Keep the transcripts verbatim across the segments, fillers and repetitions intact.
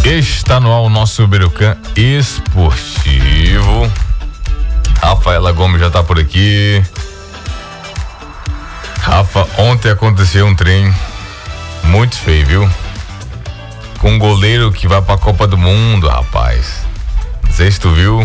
Está no ar o nosso Berucan Esportivo. Rafaela Gomes já tá por aqui. Rafa, ontem aconteceu um trem muito feio, viu? Com um goleiro que vai pra Copa do Mundo, rapaz. Não sei se tu viu.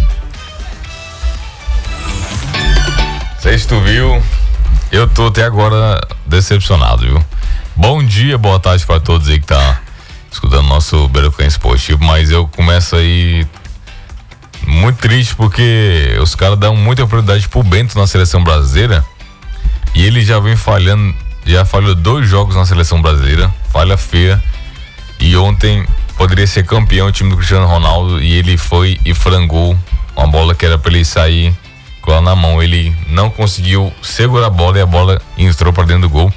Não sei se tu viu. Eu tô até agora decepcionado, viu? Bom dia, boa tarde pra todos aí que tá escutando nosso Berucan Esportivo, mas eu começo aí muito triste porque os caras dão muita prioridade pro Bento na seleção brasileira e ele já vem falhando, já falhou dois jogos na seleção brasileira, falha feia, e ontem poderia ser campeão o time do Cristiano Ronaldo e ele foi e frangou uma bola que era pra ele sair com ela na mão, ele não conseguiu segurar a bola e a bola entrou pra dentro do gol.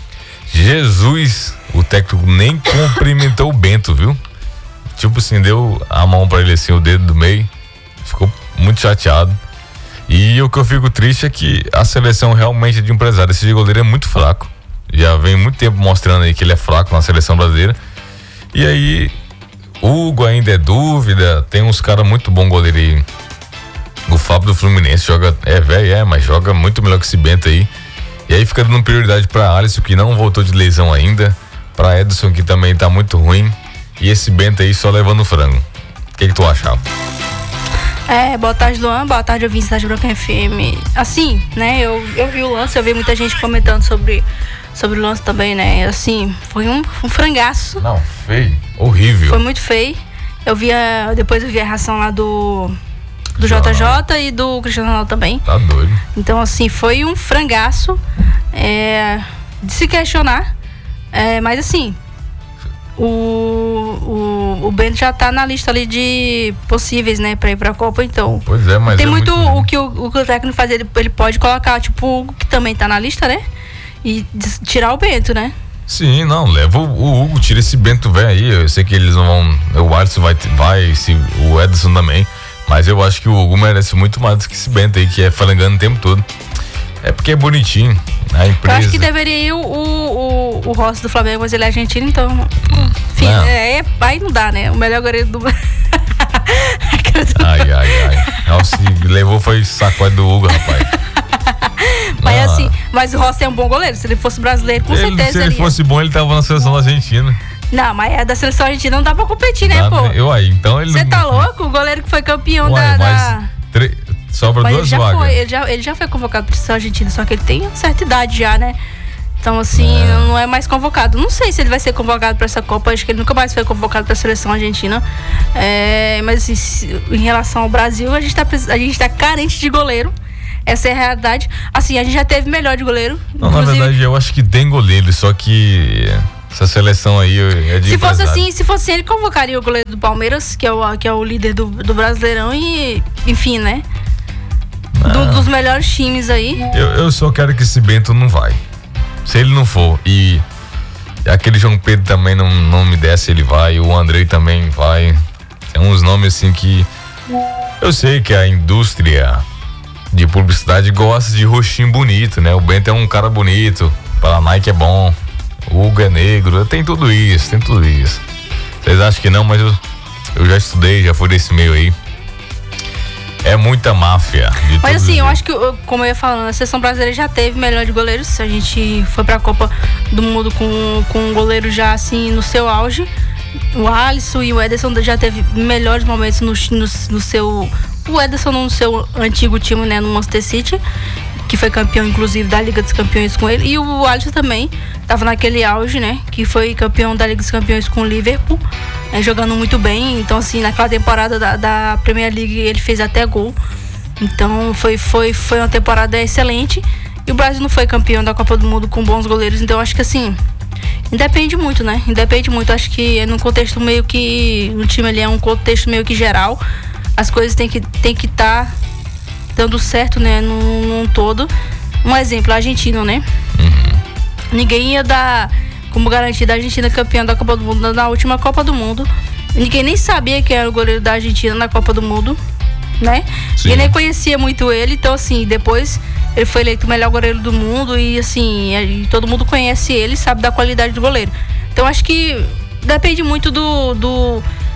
Jesus, o técnico nem cumprimentou o Bento, viu? Tipo assim, deu a mão pra ele assim, o dedo do meio, ficou muito chateado. E o que eu fico triste é que a seleção realmente é de empresário. Esse goleiro é muito fraco, já vem muito tempo mostrando aí que ele é fraco na seleção brasileira. E aí, Hugo ainda é dúvida, tem uns caras muito bons goleiros aí. O Fábio do Fluminense joga, é velho, é, mas joga muito melhor que esse Bento aí. E aí fica dando prioridade pra Alisson, que não voltou de lesão ainda, pra Edson, que também tá muito ruim, e esse Bento aí só levando frango. O que que tu achava? É, boa tarde, Luan, boa tarde, ouvintes da Berucan F M. Assim, né, eu, eu vi o lance, eu vi muita gente comentando sobre, sobre o lance também, né, assim, foi um, um frangaço. Não, feio, horrível. Foi muito feio. Eu vi a, depois eu vi a reação lá do... do J J e do Cristiano Ronaldo também. Tá doido. Então, assim, foi um frangaço é, de se questionar. É, mas, assim, o, o, o Bento já tá na lista ali de possíveis, né, pra ir pra Copa, então. Pois é, mas tem é muito, muito o, que o, o que o técnico faz, ele, ele pode colocar, tipo, o Hugo, que também tá na lista, né? E des, tirar o Bento, né? Sim, não, leva o, o Hugo, tira esse Bento velho aí. Eu sei que eles não vão. O Alisson vai, vai se, o Edson também. Mas eu acho que o Hugo merece muito mais do que esse Bento aí, que é falangando o tempo todo. É porque é bonitinho, a empresa. Eu acho que deveria ir o, o, o, o Rossi do Flamengo, mas ele é argentino, então... Hum, enfim, é, é, aí não dá, né? O melhor goleiro do... ai, ai, ai. Nossa, levou foi sacode do Hugo, rapaz. Mas não, assim, mas o Rossi é um bom goleiro. Se ele fosse brasileiro, com ele, certeza se ele ele fosse bom, ele tava na seleção da Argentina. Não, mas é da seleção argentina, não dá pra competir, né, dá, pô? Eu aí, então ele... Você tá louco? O goleiro que foi campeão Uai, da... mas da... Tre... Sobra mas duas ele já vagas. Foi, ele, já, ele já foi convocado pra seleção argentina, só que ele tem uma certa idade já, né? Então, assim, é. não, não é mais convocado. Não sei se ele vai ser convocado pra essa Copa, acho que ele nunca mais foi convocado pra seleção argentina. É, mas, assim, se, em relação ao Brasil, a gente, tá, a gente tá carente de goleiro. Essa é a realidade. Assim, a gente já teve melhor de goleiro. Não, na verdade, eu acho que tem goleiro, só que essa seleção aí é de se fosse empresário. assim, se fosse ele, convocaria o goleiro do Palmeiras, que é o, que é o líder do, do Brasileirão, e, enfim, né? Do, dos melhores times aí. Eu, eu só quero que esse Bento não vai. Se ele não for, e aquele João Pedro também não, não me desce, ele vai, o Andrei também vai. É uns nomes assim que eu sei que a indústria de publicidade gosta de rostinho bonito, né? O Bento é um cara bonito, para a Nike é bom, o Hugo é negro, tem tudo isso, tem tudo isso. Vocês acham que não, mas eu, eu já estudei, já fui desse meio aí. É muita máfia. Mas assim, eu acho que, como eu ia falando, a seleção brasileira já teve melhor de goleiros. A gente foi pra Copa do Mundo com, com um goleiro já assim no seu auge. O Alisson e o Ederson já teve melhores momentos no, no, no seu... O Ederson no seu antigo time, né, no Manchester City, que foi campeão, inclusive, da Liga dos Campeões com ele. E o Alisson também estava naquele auge, né, que foi campeão da Liga dos Campeões com o Liverpool, né, jogando muito bem. Então, assim, naquela temporada da, da Premier League, ele fez até gol. Então, foi, foi, foi uma temporada excelente. E o Brasil não foi campeão da Copa do Mundo com bons goleiros. Então, acho que, assim, independe muito, né? Independe muito. Acho que é num contexto meio que... No time ali é um contexto meio que geral. As coisas têm que tem que estar tá dando certo, né? Num, num todo. Um exemplo, a Argentina, né? Uhum. Ninguém ia dar como garantida a Argentina campeã da Copa do Mundo na última Copa do Mundo. Ninguém nem sabia quem era o goleiro da Argentina na Copa do Mundo, né? Sim. E nem conhecia muito ele. Então, assim, depois ele foi eleito o melhor goleiro do mundo. E, assim, e todo mundo conhece ele, sabe da qualidade do goleiro. Então, acho que depende muito do... do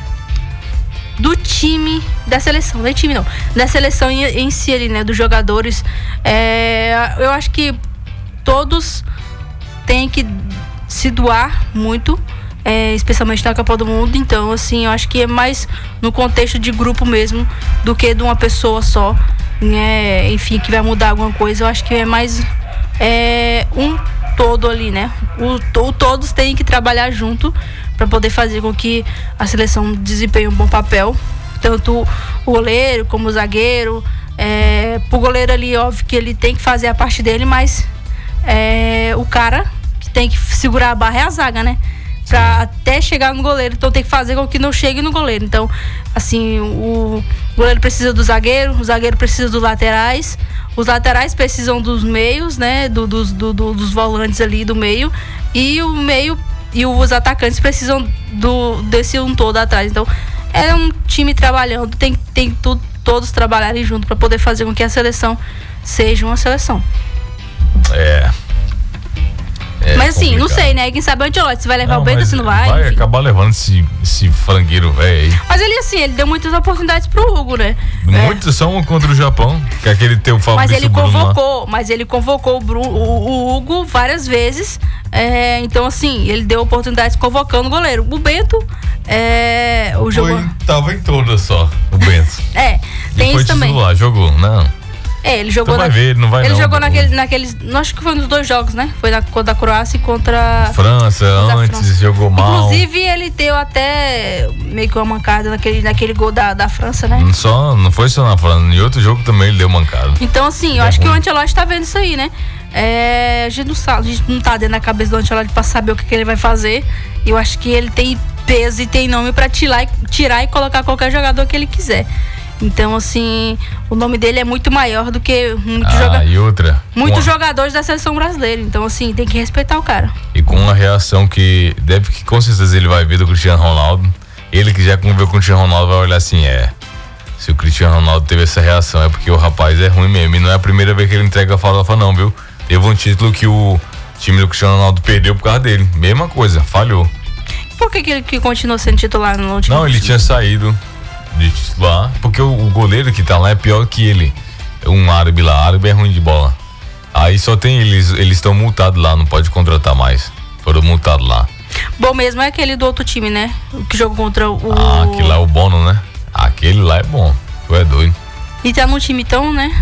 do time, da seleção, não é time não, da seleção em, em si ali, né, dos jogadores. É, eu acho que todos têm que se doar muito, é, especialmente na Copa do Mundo. Então, assim, eu acho que é mais no contexto de grupo mesmo do que de uma pessoa só, né, enfim, que vai mudar alguma coisa. Eu acho que é mais é, um todo ali, né? O, o, todos têm que trabalhar junto para poder fazer com que a seleção desempenhe um bom papel, tanto o goleiro como o zagueiro. É, pro goleiro ali, óbvio que ele tem que fazer a parte dele, mas é, o cara que tem que segurar a barra é a zaga, né? Pra até chegar no goleiro, então tem que fazer com que não chegue no goleiro. Então, assim, o goleiro precisa do zagueiro, o zagueiro precisa dos laterais, os laterais precisam dos meios, né? Do, dos, do, do, dos volantes ali do meio, e o meio e os atacantes precisam do, desse um todo atrás. Então, é um time trabalhando, tem, tem tudo, todos trabalharem junto para poder fazer com que a seleção seja uma seleção. É. É mas assim, complicado. Não sei, né? Quem sabe o Ancelotti, se vai levar não, o Bento, se não vai. Vai enfim. acabar levando esse, esse frangueiro velho aí. Mas ele, assim, ele deu muitas oportunidades pro Hugo, né? Muitos é. são contra o Japão, que é aquele teu favorito. Mas ele Bruno convocou, lá. mas ele convocou o, Bruno, o, o Hugo várias vezes. É, então, assim, ele deu oportunidades convocando o goleiro. O Bento, é, o jogo. Foi, tava em todas só, o Bento. É, tem isso também. Titular, jogou, não. É, ele jogou. Tu vai na, ver, ele não vai Ele não, jogou não. naquele, naqueles. Não, acho que foi nos dois jogos, né? Foi na, contra a Croácia e contra. França, antes França. jogou mal. Inclusive, ele deu até meio que uma mancada naquele, naquele gol da, da França, né? Só, não foi só na França, em outro jogo também ele deu mancada. Então, assim, eu é acho ruim. que o Ancelotti tá vendo isso aí, né? É, a, gente não sabe, a gente não tá dentro da cabeça do Ancelotti pra saber o que, que ele vai fazer. Eu acho que ele tem peso e tem nome pra tirar, tirar e colocar qualquer jogador que ele quiser. Então, assim, o nome dele é muito maior do que muitos Ah, joga- e outra. muitos uma... jogadores da seleção brasileira. Então, assim, tem que respeitar o cara. E com uma reação que deve que com certeza ele vai ver do Cristiano Ronaldo. Ele que já conviveu com o Cristiano Ronaldo vai olhar assim, é. Se o Cristiano Ronaldo teve essa reação é porque o rapaz é ruim mesmo. E não é a primeira vez que ele entrega a farofa não, viu? Teve um título que o time do Cristiano Ronaldo perdeu por causa dele. Mesma coisa, falhou. Por que, que ele que continuou sendo titular no último Não, ele tinha saído de titular, porque o, o goleiro que tá lá é pior que ele. Um árabe lá, árabe é ruim de bola. Aí só tem eles, eles estão multados lá, não pode contratar mais. Foram multados lá. Bom mesmo é aquele do outro time, né? O que jogou contra o... Ah, aquele lá é o Bono, né? Aquele lá é bom. Tu é doido. E tá num time tão, né?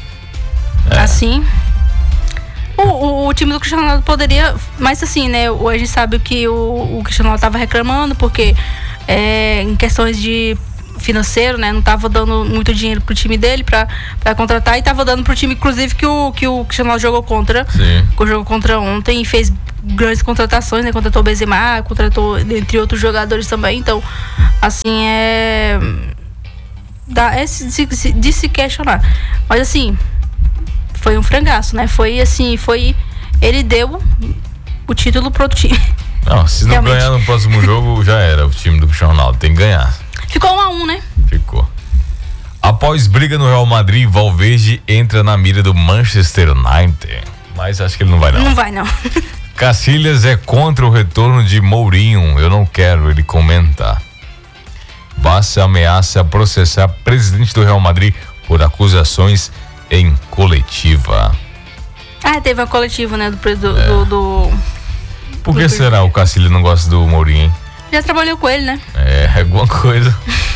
É. Assim. O, o, o time do Cristiano Ronaldo poderia... Mas assim, né? A gente sabe que o, o Cristiano Ronaldo tava reclamando porque é, em questões de financeiro, né? Não tava dando muito dinheiro pro time dele pra, pra contratar e tava dando pro time, inclusive, que o, que o Cristiano Ronaldo jogou contra. Sim. Que jogou contra ontem e fez grandes contratações, né? Contratou o Benzema, contratou entre outros jogadores também. Então, assim, é... Dá, é de, de, de se questionar. Mas, assim, foi um frangaço, né? Foi, assim, foi... Ele deu o título pro outro time. Não, se não Realmente. ganhar no próximo jogo, já era o time do Cristiano Ronaldo. Tem que ganhar. Ficou um a um, né? Ficou. Após briga no Real Madrid, Valverde entra na mira do Manchester United. Mas acho que ele não vai não. Não vai, não. Cacilhas é contra o retorno de Mourinho. Eu não quero, ele comenta. Barça ameaça processar presidente do Real Madrid por acusações em coletiva. Ah, teve uma coletiva, né? Do... do, É. do, do... Por que do- será o Cacilhas não gosta do Mourinho, hein? Já trabalhou com ele, né? É, alguma coisa.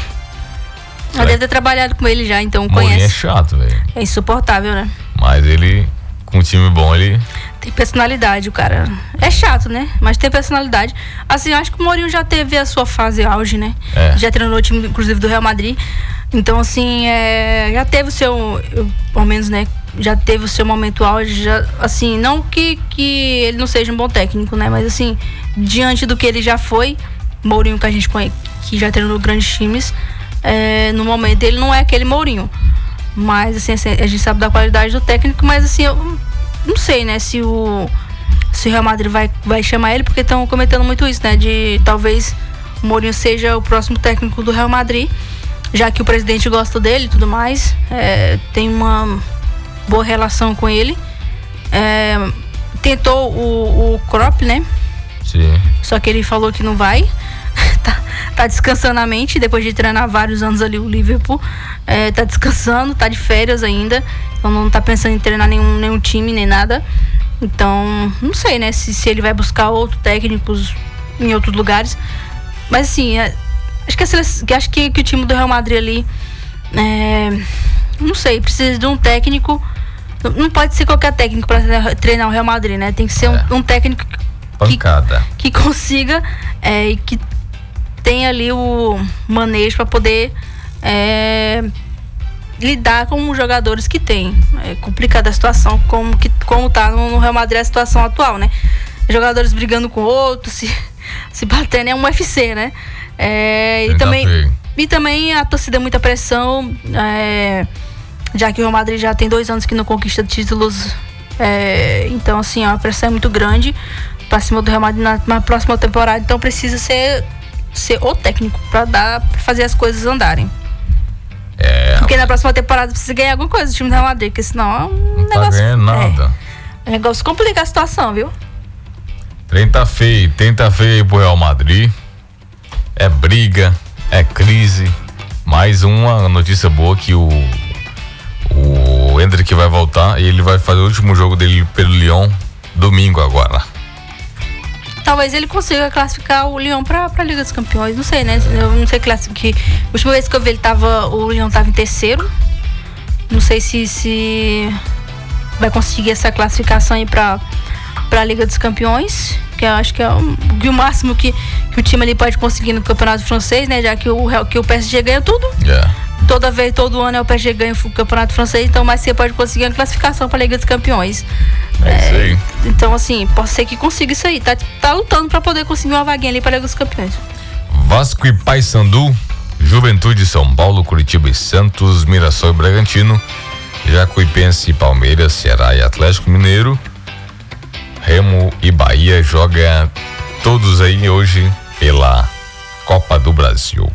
Já deve ter trabalhado com ele já, então Mourinho é conhece. chato, velho. É insuportável, né? Mas ele, com um time bom, ele... Tem personalidade, o cara. É chato, né? Mas tem personalidade. Assim, eu acho que o Mourinho já teve a sua fase auge, né? É. Já treinou o time, inclusive, do Real Madrid. Então, assim, é, já teve o seu... Eu, pelo menos, né? Já teve o seu momento auge. Já, assim, não que, que ele não seja um bom técnico, né? Mas, assim, diante do que ele já foi, Mourinho que a gente conhece, que já treinou grandes times, é, no momento ele não é aquele Mourinho. Mas, assim, a gente sabe da qualidade do técnico, mas, assim, eu não sei, né, se o, se o Real Madrid vai, vai chamar ele, porque estão comentando muito isso, né, de talvez o Mourinho seja o próximo técnico do Real Madrid, já que o presidente gosta dele e tudo mais, é, tem uma boa relação com ele. É, tentou o, o Klopp, né, Sim. só que ele falou que não vai. tá, tá descansando a mente depois de treinar vários anos ali o Liverpool. É, tá descansando, tá de férias ainda. Então não tá pensando em treinar nenhum, nenhum time, nem nada. Então, não sei, né, se, se ele vai buscar outros técnicos em outros lugares. Mas assim, é, acho, que, a, acho que, que o time do Real Madrid ali, é, não sei, precisa de um técnico. Não pode ser qualquer técnico para treinar o Real Madrid, né? Tem que ser é. um, um técnico que, que consiga é, e que tenha ali o manejo para poder é, lidar com os jogadores que tem. É complicada a situação, como, que, como tá no, no Real Madrid a situação atual, né? Jogadores brigando com outros, se, se batendo, é um U F C, né? É, e, também, e também a torcida é muita pressão, é, já que o Real Madrid já tem dois anos que não conquista títulos. É, então, assim, a pressão é muito grande pra cima do Real Madrid na, na próxima temporada. Então, precisa ser, ser o técnico pra, dar, pra fazer as coisas andarem. É, porque na próxima temporada precisa ganhar alguma coisa do time do Real Madrid, porque senão é um não negócio... Tá ganhando nada. É, um negócio complica a situação, viu? Trem tá feio, tenta feio aí pro Real Madrid. É briga, é crise. Mais uma notícia boa que o o Endrick vai voltar e ele vai fazer o último jogo dele pelo Lyon domingo agora. Talvez ele consiga classificar o Lyon pra, pra Liga dos Campeões, não sei, né? Eu não sei classificar. A última vez que eu vi ele tava, o Lyon tava em terceiro. Não sei se, se vai conseguir essa classificação aí pra, pra Liga dos Campeões, que eu acho que é o, que o máximo que, que o time ali pode conseguir no campeonato francês, né? Já que o, que o P S G ganha tudo. Yeah. Toda vez, todo ano é o P S G ganha o campeonato francês, então mais você pode conseguir a classificação para a Liga dos Campeões. É isso aí. É, então, assim, pode ser que consiga isso aí. Tá, tá lutando para poder conseguir uma vaguinha ali para a Liga dos Campeões. Vasco e Paysandu, Juventude, São Paulo, Curitiba e Santos, Mirassol e Bragantino, Jacuipense e Palmeiras, Ceará e Atlético Mineiro, Remo e Bahia joga todos aí hoje pela Copa do Brasil.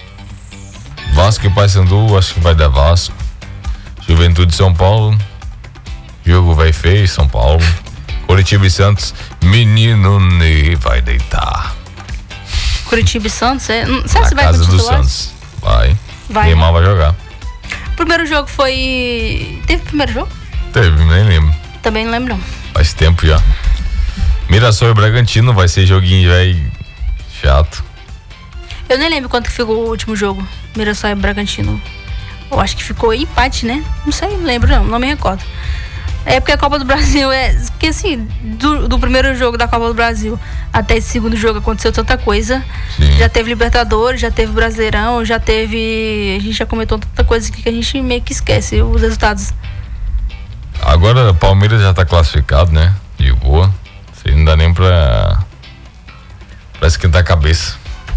Vasco e Paysandu, acho que vai dar Vasco. Juventude São Paulo, jogo vai feio, São Paulo. Curitiba e Santos, menino Ney vai deitar. Curitiba e Santos, é? Sabe Na se vai casa do titular? Santos, vai. Vai, Neymar né? vai jogar. O primeiro jogo foi... Teve primeiro jogo? Teve, nem lembro. Também não lembro não. Faz tempo já. Mirassol e Bragantino, vai ser joguinho velho chato. Eu nem lembro quanto que ficou o último jogo. Mirassol e Bragantino. Eu acho que ficou empate, né? Não sei, não lembro não, não me recordo. É porque a Copa do Brasil é... Porque assim, do, do primeiro jogo da Copa do Brasil até esse segundo jogo aconteceu tanta coisa. Sim. Já teve Libertadores, já teve Brasileirão, já teve... A gente já comentou tanta coisa aqui que a gente meio que esquece os resultados. Agora o Palmeiras já tá classificado, né? De boa. Isso aí não dá nem pra... pra esquentar a cabeça.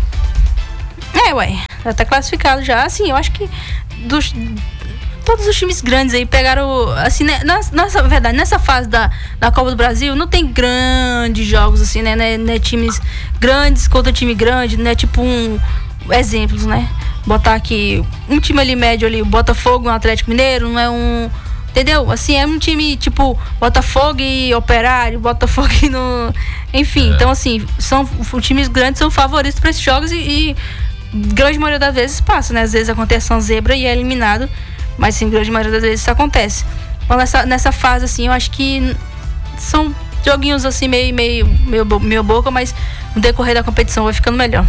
É, ué, já tá classificado já. Assim, eu acho que dos, todos os times grandes aí pegaram, assim, né, nessa verdade, nessa fase da, da Copa do Brasil, não tem grandes jogos, assim, né, né, né times grandes contra time grande, né, tipo um, exemplos, né, botar aqui, um time ali médio ali, o Botafogo, um Atlético Mineiro, não é um, entendeu? Assim, é um time tipo Botafogo e Operário, Botafogo e no... Enfim, é. Então assim, são, os times grandes são favoritos para esses jogos e... e grande maioria das vezes passa, né? Às vezes acontece uma zebra e é eliminado, mas sim, grande maioria das vezes isso acontece. Então nessa, nessa fase, assim, eu acho que são joguinhos assim, meio, meio, meio, meio boca, mas no decorrer da competição vai ficando melhor.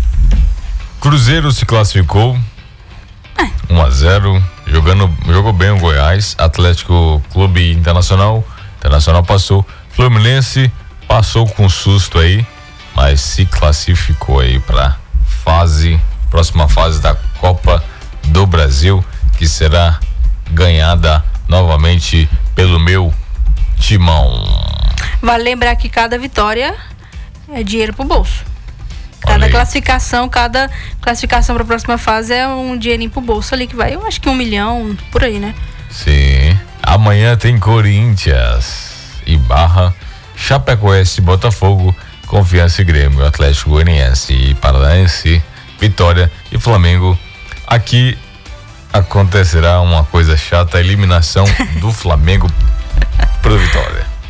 Cruzeiro se classificou é. um a zero, jogando, jogou bem o Goiás. Atlético Clube Internacional, Internacional passou. Fluminense passou com susto aí, mas se classificou aí pra fase, próxima fase da Copa do Brasil, que será ganhada novamente pelo meu timão. Vale lembrar que cada vitória é dinheiro pro bolso. Cada classificação, cada classificação para a próxima fase é um dinheirinho pro bolso ali que vai, eu acho que um milhão, por aí, né? Sim. Amanhã tem Corinthians e Barra, Chapecoense e Botafogo, Confiança e Grêmio, Atlético Goianiense e Paranaense, Vitória e Flamengo. Aqui acontecerá uma coisa chata, a eliminação do Flamengo pro Vitória.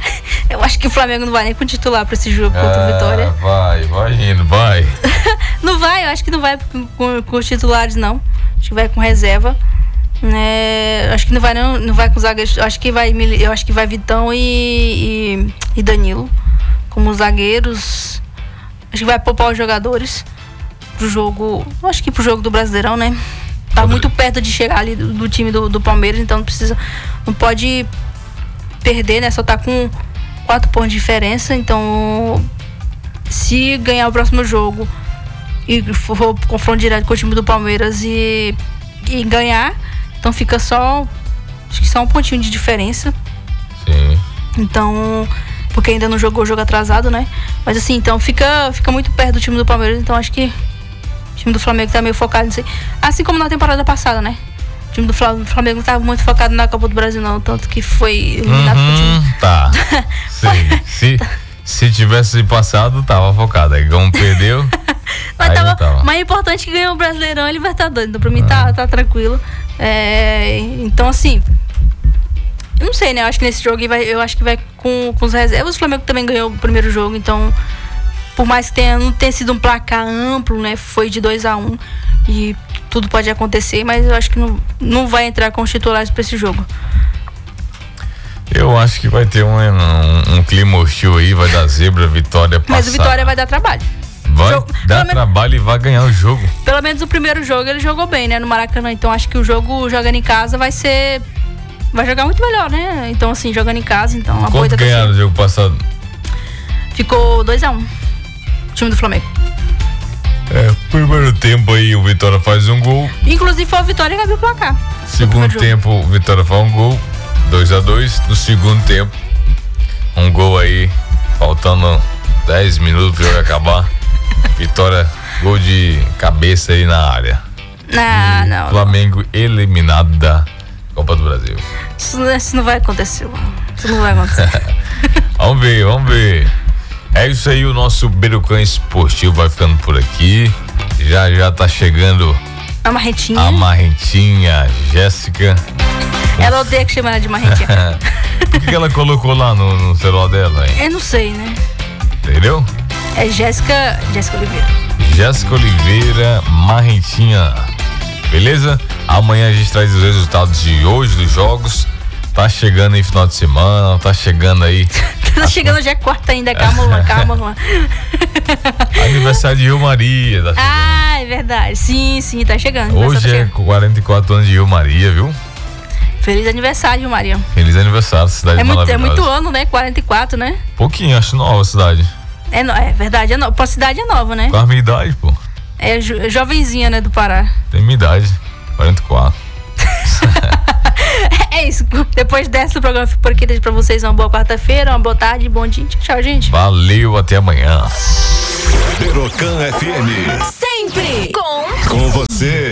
Eu acho que o Flamengo não vai nem com titular pra esse jogo contra o Ah, Vitória. vai, vai indo, vai. Não vai, eu acho que não vai com, com, com os titulares, não. Acho que vai com reserva. É, acho que não vai não, não vai com zagueiros. Acho que vai, eu acho que vai Vitão e, e, e Danilo como zagueiros. Acho que vai poupar os jogadores pro jogo. Acho que pro jogo do Brasileirão, né? Tá muito perto de chegar ali do, do time do, do Palmeiras, então não precisa, não pode perder, né? Só tá com quatro pontos de diferença, então se ganhar o próximo jogo e for confronto direto com o time do Palmeiras e, e ganhar, então fica só, acho que só um pontinho de diferença. Sim. Então, porque ainda não jogou o jogo atrasado, né? Mas assim, então fica, fica muito perto do time do Palmeiras, então acho que o time do Flamengo tá meio focado nisso aí. Assim como na temporada passada, né? O time do Flamengo não tava muito focado na Copa do Brasil, não, tanto que foi eliminado uhum, pro time. Tá. Sim. se, se tivesse passado, tava focado. Aí como perdeu. Mas aí tava, tava. mais importante que ganhou o Brasileirão e Libertadores. Então pra mim tá, tá tranquilo. É, então assim, eu não sei, né? Eu acho que nesse jogo vai, eu acho que vai com, com os reservas. O Flamengo também ganhou o primeiro jogo, então por mais que tenha, não tenha sido um placar amplo, né? Foi de dois a um e tudo pode acontecer, mas eu acho que não, não vai entrar com os titulares para esse jogo. Eu acho que vai ter um, um, um clima hostil aí, vai dar zebra, Vitória passar. Mas o Vitória vai dar trabalho. Vai jogo, dar trabalho menos, e vai ganhar o jogo. Pelo menos o primeiro jogo ele jogou bem, né? No Maracanã. Então acho que o jogo jogando em casa vai ser... Vai jogar muito melhor, né? Então assim, jogando em casa, então... Quanto ganharam o jogo passado? Ficou dois a um. Time do Flamengo. É, primeiro tempo aí o Vitória faz um gol. Inclusive foi o Vitória que abriu o placar. Segundo tempo o Vitória faz um gol, dois a dois. No segundo tempo, um gol aí, faltando dez minutos pro jogo acabar. Vitória, gol de cabeça aí na área. Não, não. Flamengo não. Eliminado da Copa do Brasil. Isso, isso não vai acontecer, mano. Isso não vai acontecer. Vamos ver, vamos ver. É isso aí, o nosso Berucã Esportivo vai ficando por aqui. Já já tá chegando a Marretinha. A Marretinha, Jéssica. Ela odeia que chama ela de Marretinha. Por que, que ela colocou lá no, no celular dela, hein? Eu não sei, né? Entendeu? É Jéssica, Jéssica Oliveira. Jéssica Oliveira, Marretinha. Beleza? Amanhã a gente traz os resultados de hoje dos jogos. Tá chegando aí final de semana, tá chegando aí. Tá chegando, já é quarta ainda, calma lá, calma lá. Aniversário de Rio Maria, tá chegando. Ah, é verdade. Sim, sim, tá chegando. Hoje tá é quarenta e quatro anos de Rio Maria, viu? Feliz aniversário, Maria. Feliz aniversário, cidade é muito, maravilhosa. É muito ano, né? quarenta e quatro, né? Pouquinho, acho nova a cidade. É, no, é verdade, é no, a cidade é nova, né? Com a minha idade, pô. É jo, jovenzinha, né, do Pará. Tem minha idade, quarenta e quatro. É isso. Depois dessa do programa, fico por aqui. Deixo pra vocês uma boa quarta-feira, uma boa tarde, bom dia. Tchau, gente. Valeu, até amanhã. Berucã F M. Sempre com com você.